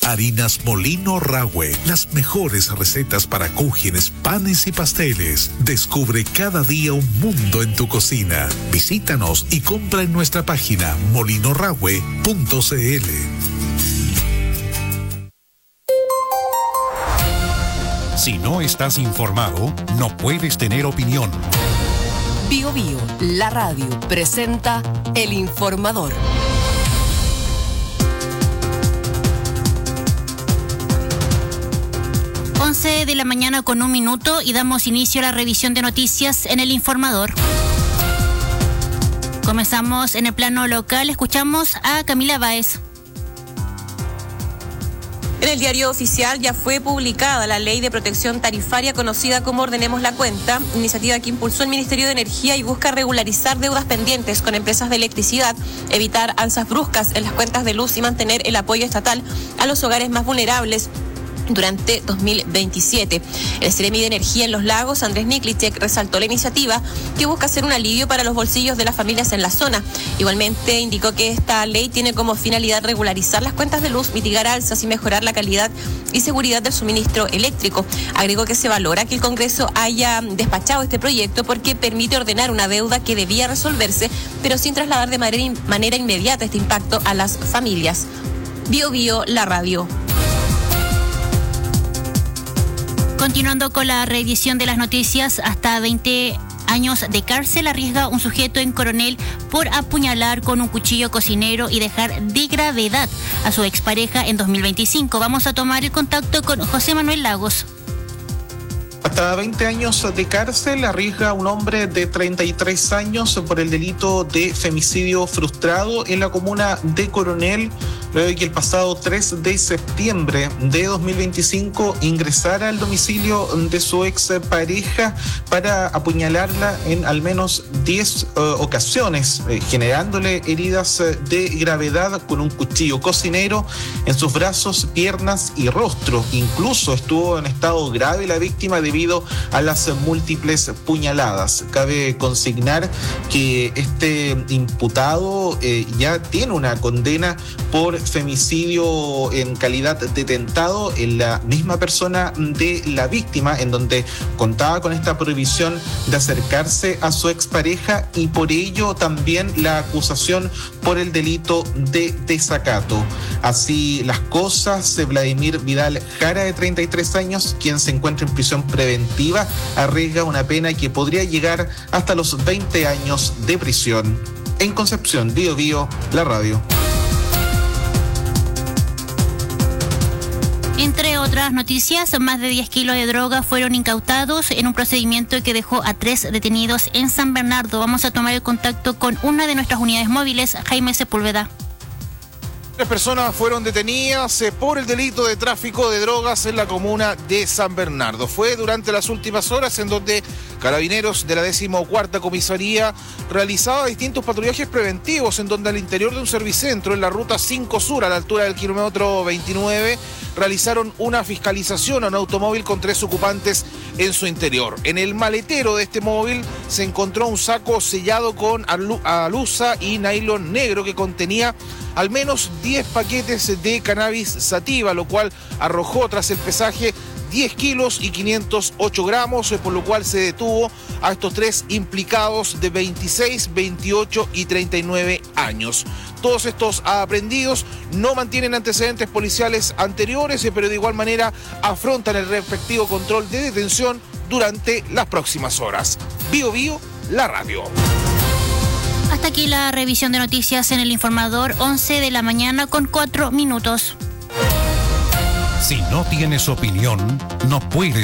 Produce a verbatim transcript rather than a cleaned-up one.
Harinas Molino Rahue, las mejores recetas para cúgenes, panes y pasteles. Descubre cada día un mundo en tu cocina. Visítanos y compra en nuestra página molino rahue punto c l. Si no estás informado, no puedes tener opinión. Bio Bio, la radio, presenta El Informador. once de la mañana con un minuto y damos inicio a la revisión de noticias en El Informador. Comenzamos en el plano local, escuchamos a Camila Báez. En el diario oficial ya fue publicada la ley de protección tarifaria conocida como Ordenemos la Cuenta, iniciativa que impulsó el Ministerio de Energía y busca regularizar deudas pendientes con empresas de electricidad, evitar alzas bruscas en las cuentas de luz y mantener el apoyo estatal a los hogares más vulnerables durante dos mil veintisiete. El Seremi de Energía en Los Lagos, Andrés Niklicek, resaltó la iniciativa que busca ser un alivio para los bolsillos de las familias en la zona. Igualmente indicó que esta ley tiene como finalidad regularizar las cuentas de luz, mitigar alzas y mejorar la calidad y seguridad del suministro eléctrico. Agregó que se valora que el Congreso haya despachado este proyecto porque permite ordenar una deuda que debía resolverse, pero sin trasladar de manera, manera inmediata este impacto a las familias. Bio Bio, la radio. Continuando con la revisión de las noticias, hasta veinte años de cárcel arriesga un sujeto en Coronel por apuñalar con un cuchillo cocinero y dejar de gravedad a su expareja en dos mil veinticinco. Vamos a tomar el contacto con José Manuel Lagos. Hasta veinte años de cárcel arriesga un hombre de treinta y tres años por el delito de femicidio frustrado en la comuna de Coronel, luego de que el pasado tres de septiembre de dos mil veinticinco ingresara al domicilio de su ex pareja para apuñalarla en al menos diez uh, ocasiones, eh, generándole heridas de gravedad con un cuchillo cocinero en sus brazos, piernas y rostro. Incluso estuvo en estado grave la víctima debido a las múltiples puñaladas. Cabe consignar que este imputado eh, ya tiene una condena por femicidio en calidad de tentado en la misma persona de la víctima, en donde contaba con esta prohibición de acercarse a su expareja, y por ello también la acusación por el delito de desacato. Así las cosas, Vladimir Vidal Jara, de treinta y tres años, quien se encuentra en prisión preventiva, arriesga una pena que podría llegar hasta los veinte años de prisión. En Concepción, Bio Bio, la radio. Entre otras noticias, más de diez kilos de droga fueron incautados en un procedimiento que dejó a tres detenidos en San Bernardo. Vamos a tomar el contacto con una de nuestras unidades móviles, Jaime Sepúlveda. Tres personas fueron detenidas por el delito de tráfico de drogas en la comuna de San Bernardo. Fue durante las últimas horas en donde Carabineros de la decimocuarta Comisaría realizaba distintos patrullajes preventivos, en donde al interior de un servicentro en la ruta cinco Sur, a la altura del kilómetro veintinueve, realizaron una fiscalización a un automóvil con tres ocupantes en su interior. En el maletero de este móvil se encontró un saco sellado con alusa y nylon negro que contenía al menos diez paquetes de cannabis sativa, lo cual arrojó tras el pesaje diez kilos y quinientos ocho gramos, por lo cual se detuvo a estos tres implicados de veintiséis, veintiocho y treinta y nueve años. Todos estos aprehendidos no mantienen antecedentes policiales anteriores, pero de igual manera afrontan el respectivo control de detención durante las próximas horas. Bio Bio, la radio. Hasta aquí la revisión de noticias en El Informador, once de la mañana con cuatro minutos. Si no tienes opinión, no puedes